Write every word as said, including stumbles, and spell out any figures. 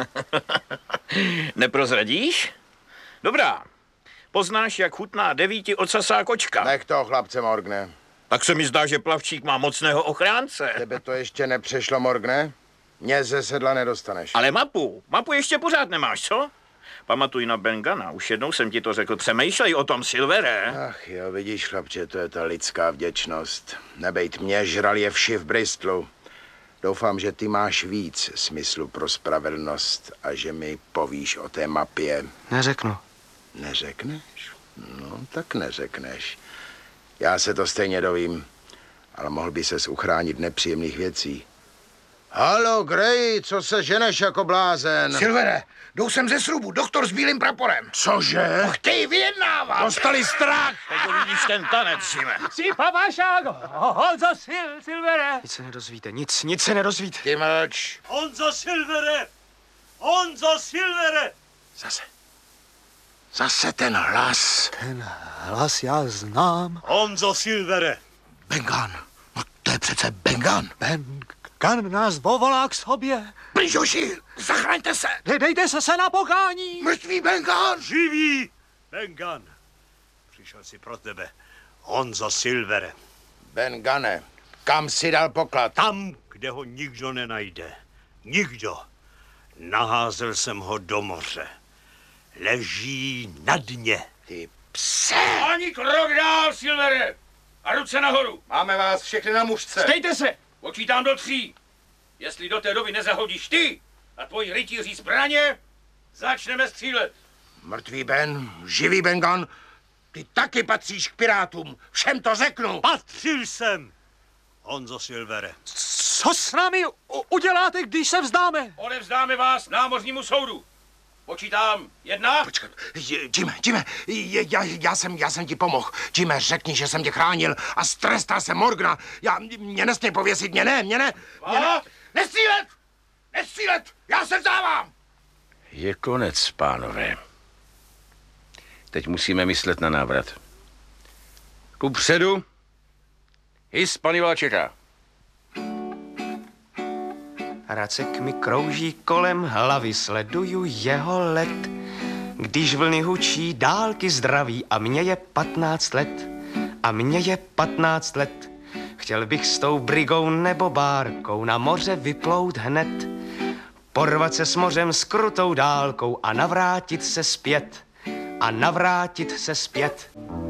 Neprozradíš? Dobrá. Poznáš, jak chutná devíti ocasá kočka. Nech toho chlapce, Morgne. Tak se mi zdá, že plavčík má mocného ochránce. Tebe to ještě nepřešlo, Morgne? Mě ze sedla nedostaneš. Ale mapu, mapu ještě pořád nemáš, co? Pamatuj na Bengana, už jednou jsem ti to řekl, přemýšlej o tom, Silvere. Ach jo, vidíš, chlapče, to je ta lidská vděčnost. Nebejt mě, žral je vši v Bristolu. Doufám, že ty máš víc smyslu pro spravedlnost a že mi povíš o té mapě. Neřeknu. Neřekneš? No, tak neřekneš. Já se to stejně dovím, ale mohl by ses uchránit nepříjemných věcí. Halo, Gray, co se ženeš jako blázen? Silvere, jdou sem ze srubu, doktor s bílým praporem. Cože? Chtějí vyjednávat. Dostali strach! Teď vidíš ten tanec, Jime. Si papašák, Honzo Sil, Silvere. Nic se nedozvíte, nic, nic se nedozvíte. Ty mlč. Honzo Silvere, Honzo Silvere. Zase. Zase ten hlas. Ten hlas já znám. Honzo Silvere. Bengan, no to je přece Bengan. Bengan nás povolá k sobě. Pryžoši, zachraňte se. Dej, dejte se se na pokání. Mrtvý Bengan. Živý Bengan. Přišel si pro tebe, Honzo Silvere. Bengane, kam si dal poklad? Tam, kde ho nikdo nenajde. Nikdo. Naházel jsem ho do moře. Leží na dně. Ty pse. Ani krok dál, Silvere. A ruce nahoru. Máme vás všechny na mužce. Stejte se. Počítám do tří. Jestli do té doby nezahodíš ty a tvoji rytíři zbraně, začneme střílet. Mrtvý Ben, živý Bengan, ty taky patříš k pirátům. Všem to řeknu. Patřil jsem, Honzo Silvere. Co s námi u- uděláte, když se vzdáme? Odevzdáme vás námořnímu soudu. Počítám jedna. Počkat, Jime, Jime, já, já, jsem, já jsem ti pomohl. Jime, řekni, že jsem tě chránil a strestal jsem Morgana. Já, mě nesmí pověsit, mě ne, mě ne. Mě ne. A nestřílet! Nestřílet! Já se vzdávám! Je konec, pánové. Teď musíme myslet na návrat. Kupředu. Hispaniola čeká. Racek mi krouží kolem hlavy, sleduju jeho let. Když vlny hučí, dálky zdraví a mně je patnáct let. A mně je patnáct let. Chtěl bych s tou brigou nebo bárkou na moře vyplout hned. Porvat se s mořem s krutou dálkou a navrátit se zpět. A navrátit se zpět.